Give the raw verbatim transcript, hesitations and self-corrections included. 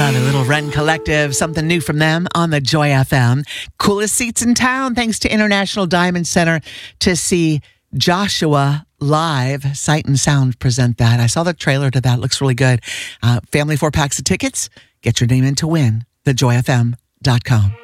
Love it. Little Run Collective, something new from them on the Joy F M. Coolest seats in town, thanks to International Diamond Center to see Joshua live. Sight and Sound present that. I saw the trailer to that. Looks really good. Uh, family four packs of tickets. Get your name in to win. the joy f m dot com.